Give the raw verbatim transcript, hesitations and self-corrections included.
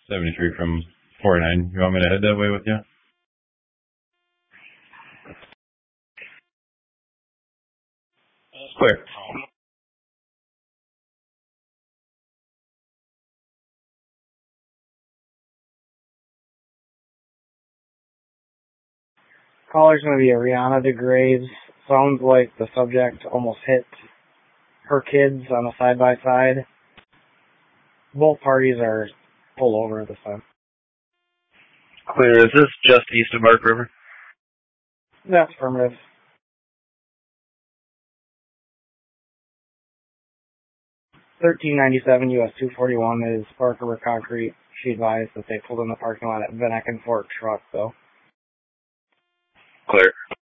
seventy-three from forty-nine. You want me to head that way with you? Clear. Caller's going to be Ariana DeGraves. Sounds like the subject almost hit her kids on a side-by-side. Both parties are pulled over at this time. Clear. Is this just east of Bark River? That's affirmative. thirteen ninety-seven U S two forty-one is Bark River Concrete. She advised that they pulled in the parking lot at Van Ecken Fork Truck, though. Clear.